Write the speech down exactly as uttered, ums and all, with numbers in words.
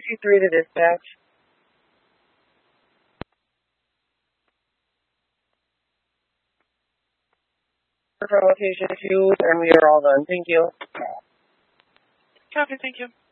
two three to dispatch. For location two, and we are all done. Thank you. Copy, thank you.